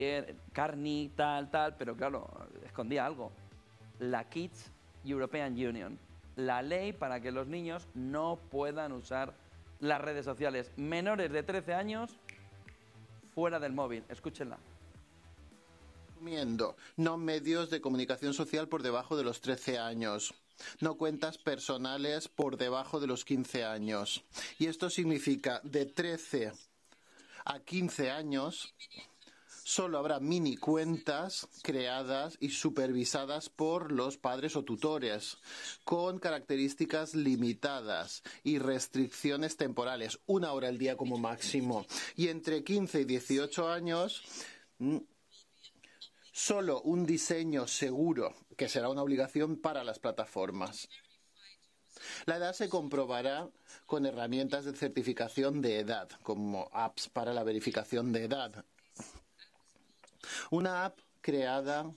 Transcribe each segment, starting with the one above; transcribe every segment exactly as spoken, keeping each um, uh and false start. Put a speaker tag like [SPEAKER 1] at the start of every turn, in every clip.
[SPEAKER 1] Carney, tal, tal, pero claro, escondía algo. La Kids European Union, la ley para que los niños no puedan usar las redes sociales. Menores de trece años, fuera del móvil. Escúchenla.
[SPEAKER 2] No medios de comunicación social por debajo de los trece años. No cuentas personales por debajo de los quince años. Y esto significa de trece a quince años solo habrá mini cuentas creadas y supervisadas por los padres o tutores, con características limitadas y restricciones temporales, una hora al día como máximo. Y entre quince y dieciocho años, solo un diseño seguro, que será una obligación para las plataformas. La edad se comprobará con herramientas de certificación de edad, como apps para la verificación de edad. Una app creada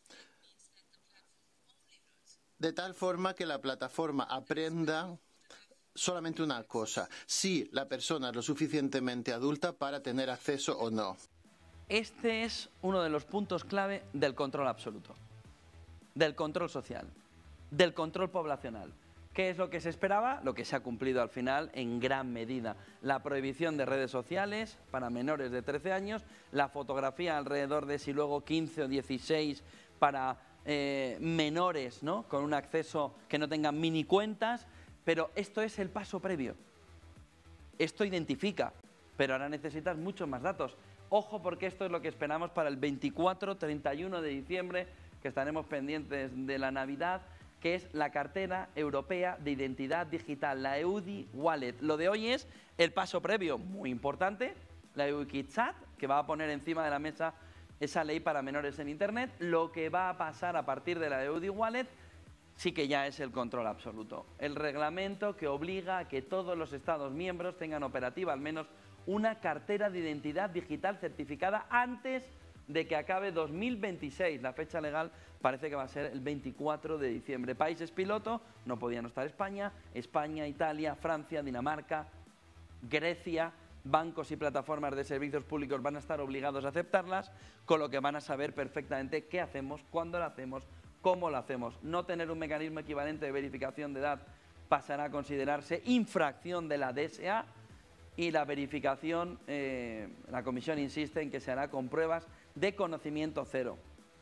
[SPEAKER 2] de tal forma que la plataforma aprenda solamente una cosa, si la persona es lo suficientemente adulta para tener acceso o no.
[SPEAKER 1] Este es uno de los puntos clave del control absoluto, del control social, del control poblacional. ¿Qué es lo que se esperaba? Lo que se ha cumplido al final en gran medida. La prohibición de redes sociales para menores de trece años, la fotografía alrededor de si luego quince o dieciséis para eh, menores, ¿no?, con un acceso que no tengan mini cuentas, pero esto es el paso previo. Esto identifica, pero ahora necesitas muchos más datos. Ojo, porque esto es lo que esperamos para el veinticuatro treinta y uno de diciembre, que estaremos pendientes de la Navidad, que es la Cartera Europea de Identidad Digital, la E U D I Wallet. Lo de hoy es el paso previo, muy importante, la EUKITSAT, que va a poner encima de la mesa esa ley para menores en Internet. Lo que va a pasar a partir de la E U D I Wallet sí que ya es el control absoluto. El reglamento que obliga a que todos los Estados miembros tengan operativa al menos una cartera de identidad digital certificada antes de que acabe dos mil veintiséis. La fecha legal parece que va a ser el veinticuatro de diciembre. Países piloto, no podía no estar España, España, Italia, Francia, Dinamarca, Grecia. Bancos y plataformas de servicios públicos van a estar obligados a aceptarlas, con lo que van a saber perfectamente qué hacemos, cuándo lo hacemos, cómo lo hacemos. No tener un mecanismo equivalente de verificación de edad pasará a considerarse infracción de la D S A, y la verificación, eh, la Comisión insiste en que se hará con pruebas de conocimiento cero.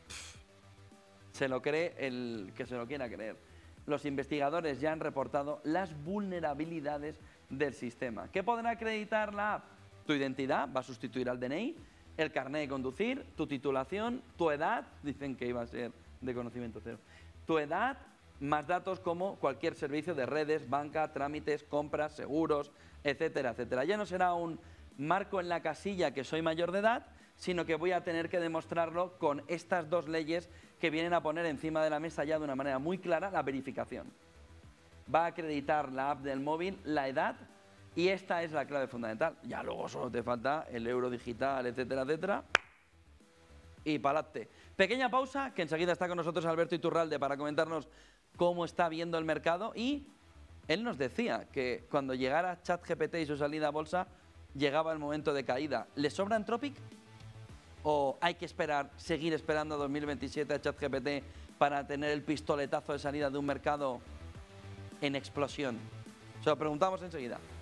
[SPEAKER 1] Se lo cree el que se lo quiera creer. Los investigadores ya han reportado las vulnerabilidades del sistema. ¿Qué podrá acreditar la app? Tu identidad, va a sustituir al D N I, el carnet de conducir, tu titulación, tu edad, dicen que iba a ser de conocimiento cero, tu edad, más datos como cualquier servicio de redes, banca, trámites, compras, seguros, etcétera, etcétera. Ya no será un marco en la casilla que soy mayor de edad, sino que voy a tener que demostrarlo con estas dos leyes que vienen a poner encima de la mesa ya de una manera muy clara la verificación. Va a acreditar la app del móvil la edad y esta es la clave fundamental. Ya luego solo te falta el euro digital, etcétera, etcétera. Y pa'lante. Pequeña pausa, que enseguida está con nosotros Alberto Iturralde para comentarnos cómo está viendo el mercado, y él nos decía que cuando llegara ChatGPT y su salida a bolsa, llegaba el momento de caída. ¿Le sobra Anthropic? ¿O hay que esperar, seguir esperando a dos mil veintisiete a ChatGPT para tener el pistoletazo de salida de un mercado en explosión? Se lo preguntamos enseguida.